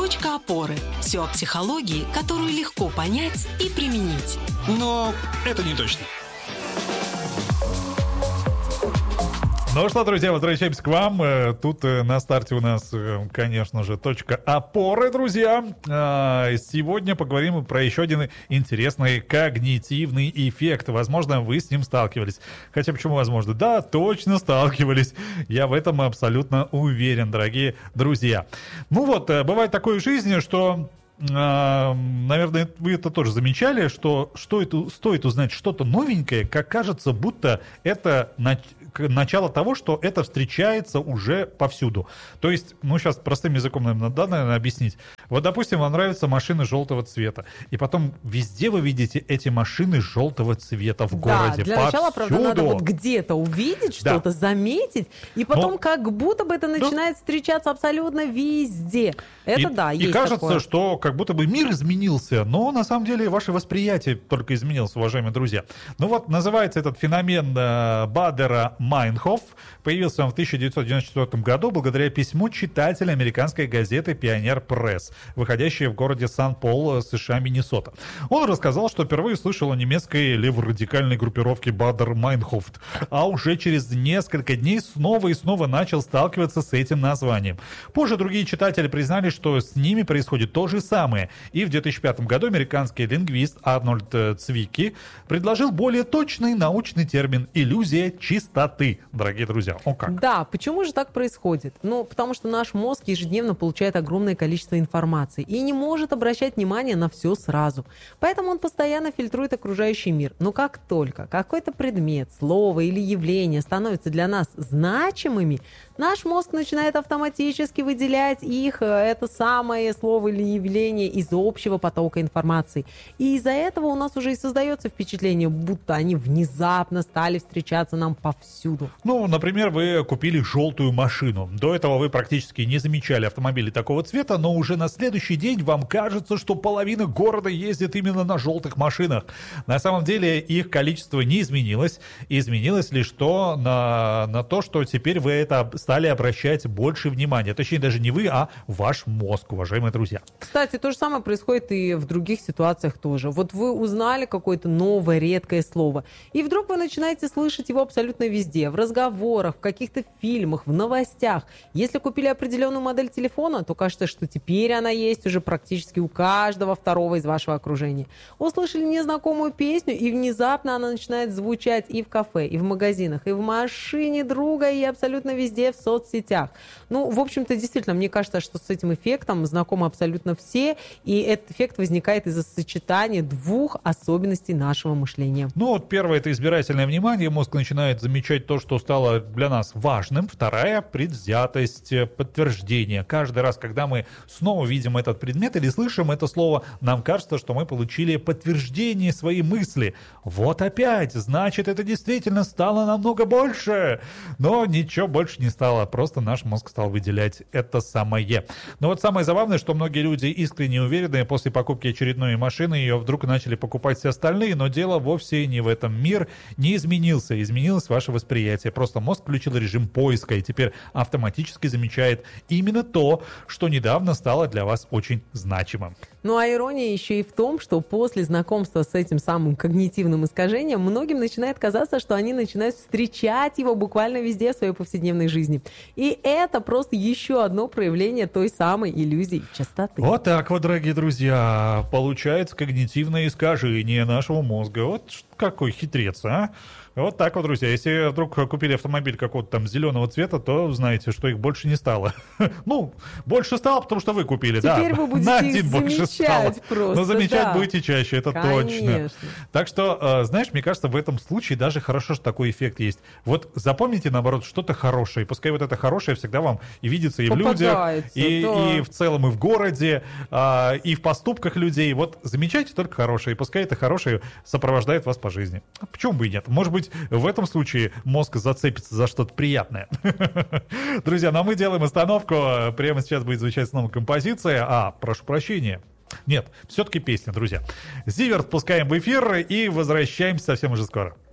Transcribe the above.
Точка опоры. Все о психологии, которую легко понять и применить. Но это не точно. Ну что, друзья, возвращаемся к вам. Тут на старте у нас, конечно же, точка опоры, друзья. Сегодня поговорим про еще один интересный когнитивный эффект. Возможно, вы с ним сталкивались. Хотя почему возможно? Да, точно сталкивались. Я в этом абсолютно уверен, дорогие друзья. Ну вот, бывает такое в жизни, что... наверное, вы это тоже замечали, что стоит узнать что-то новенькое, как кажется, будто это начало того, что это встречается уже повсюду. То есть, сейчас простым языком, наверное, объяснить. Вот, допустим, вам нравятся машины желтого цвета, и потом везде вы видите эти машины желтого цвета в городе. Для начала, правда, надо вот где-то увидеть что-то, заметить, и потом как будто бы это начинает встречаться абсолютно везде. Это есть и кажется, такое. что как будто бы мир изменился, но на самом деле ваше восприятие только изменилось, уважаемые друзья. Ну вот, называется этот феномен Бадера-Майнхоф. Появился он в 1994 году благодаря письму читателя американской газеты «Пионер Пресс», выходящей в городе Сан-Пол, США, Миннесота. Он рассказал, что впервые слышал о немецкой леворадикальной группировке Бадер-Майнхоф, а уже через несколько дней снова и снова начал сталкиваться с этим названием. Позже другие читатели признали, что с ними происходит то же самое. И в 2005 году американский лингвист Арнольд Цвикки предложил более точный научный термин «иллюзия чистоты». Дорогие друзья, как? Да, почему же так происходит? Потому что наш мозг ежедневно получает огромное количество информации и не может обращать внимание на все сразу. Поэтому он постоянно фильтрует окружающий мир. Но как только какой-то предмет, слово или явление становятся для нас значимыми, наш мозг начинает автоматически выделять их, это самое слово или явление, из общего потока информации. И из-за этого у нас уже и создается впечатление, будто они внезапно стали встречаться нам повсюду. Например, вы купили желтую машину. До этого вы практически не замечали автомобили такого цвета, но уже на следующий день вам кажется, что половина города ездит именно на желтых машинах. На самом деле их количество не изменилось. Изменилось лишь на то, что теперь вы это стали обращать больше внимания. Точнее, даже не вы, а ваш мозг, уважаемые друзья. Кстати, то же самое происходит и в других ситуациях тоже. Вот вы узнали какое-то новое, редкое слово, и вдруг вы начинаете слышать его абсолютно везде. В разговорах, в каких-то фильмах, в новостях. Если купили определенную модель телефона, то кажется, что теперь она есть уже практически у каждого второго из вашего окружения. Услышали незнакомую песню, и внезапно она начинает звучать и в кафе, и в магазинах, и в машине друга, и абсолютно везде в соцсетях. В общем-то, действительно, мне кажется, что с этим эффектом знакомы абсолютно все, и этот эффект возникает из-за сочетания двух особенностей нашего мышления. Первое — это избирательное внимание. Мозг начинает замечать то, что стало для нас важным. Вторая — предвзятость, подтверждение. Каждый раз, когда мы снова видим этот предмет или слышим это слово, нам кажется, что мы получили подтверждение своей мысли. Вот опять, значит, это действительно стало намного больше. Но ничего больше не стало, просто наш мозг стал выделять это самое. Но вот самое забавное, что многие люди искренне уверены, после покупки очередной машины ее вдруг начали покупать все остальные, но дело вовсе не в этом. Мир не изменился, изменилось ваше восприятие. Просто мозг включил режим поиска и теперь автоматически замечает именно то, что недавно стало для вас очень значимым. А ирония еще и в том, что после знакомства с этим самым когнитивным искажением многим начинает казаться, что они начинают встречать его буквально везде в своей повседневной жизни. И это просто еще одно проявление той самой иллюзии чистоты. Вот так вот, дорогие друзья, получается когнитивное искажение нашего мозга. Вот какой хитрец, а? Вот так вот, друзья. Если вдруг купили автомобиль какого-то там зеленого цвета, то знаете, что их больше не стало. Больше стало, потому что вы купили. Теперь вы будете на их один больше стало. просто. Но замечать будете чаще, это Конечно. точно. Так что, знаешь, мне кажется, в этом случае даже хорошо, что такой эффект есть. Вот запомните, наоборот, что-то хорошее. Пускай вот это хорошее всегда вам и видится и в людях, и в целом, и в городе, и в поступках людей. Вот замечайте только хорошее, и пускай это хорошее сопровождает вас по жизни. Почему бы и нет? Может быть, в этом случае мозг зацепится за что-то приятное. Друзья, мы делаем остановку. Прямо сейчас будет звучать снова композиция. Прошу прощения. Нет, все-таки песня, друзья. Зиверт пускаем в эфир и возвращаемся совсем уже скоро.